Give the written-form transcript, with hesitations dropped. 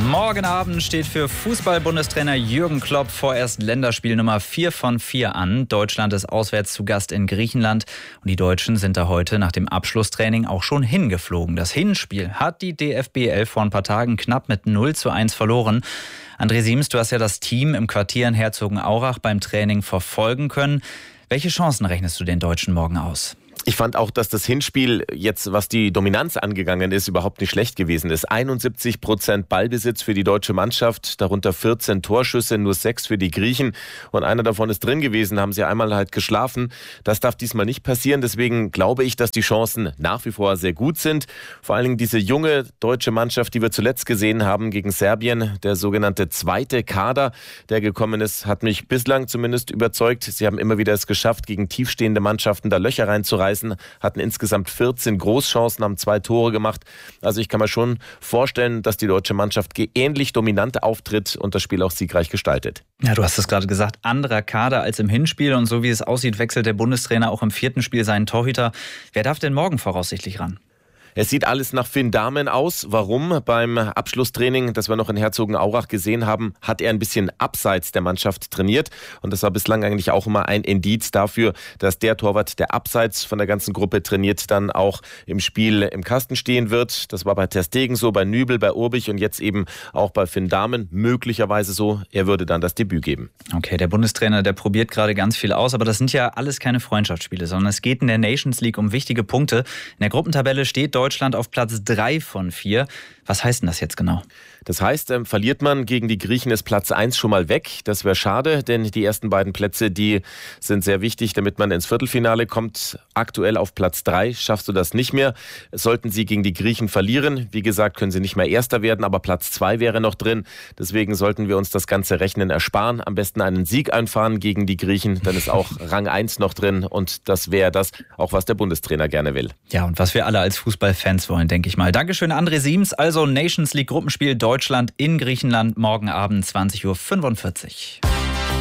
Morgen Abend steht für Fußball-Bundestrainer Jürgen Klopp vorerst Länderspiel Nummer 4 von 4 an. Deutschland ist auswärts zu Gast in Griechenland und die Deutschen sind da heute nach dem Abschlusstraining auch schon hingeflogen. Das Hinspiel hat die DFB 11 vor ein paar Tagen knapp mit 0:1 verloren. André Siems, du hast ja das Team im Quartier in Herzogenaurach beim Training verfolgen können. Welche Chancen rechnest du den Deutschen morgen aus? Ich fand auch, dass das Hinspiel jetzt, was die Dominanz angegangen ist, überhaupt nicht schlecht gewesen ist. 71% Ballbesitz für die deutsche Mannschaft, darunter 14 Torschüsse, nur 6 für die Griechen. Und einer davon ist drin gewesen, haben sie einmal halt geschlafen. Das darf diesmal nicht passieren. Deswegen glaube ich, dass die Chancen nach wie vor sehr gut sind. Vor allen Dingen diese junge deutsche Mannschaft, die wir zuletzt gesehen haben gegen Serbien, der sogenannte zweite Kader, der gekommen ist, hat mich bislang zumindest überzeugt. Sie haben immer wieder es geschafft, gegen tiefstehende Mannschaften da Löcher reinzureißen. Hatten insgesamt 14 Großchancen, haben 2 Tore gemacht. Also ich kann mir schon vorstellen, dass die deutsche Mannschaft ähnlich dominant auftritt und das Spiel auch siegreich gestaltet. Ja, du hast es gerade gesagt, anderer Kader als im Hinspiel. Und so wie es aussieht, wechselt der Bundestrainer auch im 4. Spiel seinen Torhüter. Wer darf denn morgen voraussichtlich ran? Es sieht alles nach Finn Dahmen aus. Warum? Beim Abschlusstraining, das wir noch in Herzogenaurach gesehen haben, hat er ein bisschen abseits der Mannschaft trainiert. Und das war bislang eigentlich auch immer ein Indiz dafür, dass der Torwart, der abseits von der ganzen Gruppe trainiert, dann auch im Spiel im Kasten stehen wird. Das war bei Ter Stegen so, bei Nübel, bei Urbich und jetzt eben auch bei Finn Dahmen möglicherweise so. Er würde dann das Debüt geben. Okay, der Bundestrainer, der probiert gerade ganz viel aus, aber das sind ja alles keine Freundschaftsspiele, sondern es geht in der Nations League um wichtige Punkte. In der Gruppentabelle steht Deutschland auf Platz 3 von 4. Was heißt denn das jetzt genau? Das heißt, verliert man gegen die Griechen, ist Platz 1 schon mal weg. Das wäre schade, denn die ersten beiden Plätze, die sind sehr wichtig, damit man ins Viertelfinale kommt. Aktuell auf Platz 3 schaffst du das nicht mehr. Sollten sie gegen die Griechen verlieren, wie gesagt, können sie nicht mehr Erster werden, aber Platz 2 wäre noch drin. Deswegen sollten wir uns das ganze Rechnen ersparen. Am besten einen Sieg einfahren gegen die Griechen, dann ist auch Rang 1 noch drin und das wäre das, auch was der Bundestrainer gerne will. Ja, und was wir alle als Fußballfans wollen, denke ich mal. Dankeschön, André Siems. Also Nations League Gruppenspiel Deutschland in Griechenland morgen Abend 20:45 Uhr.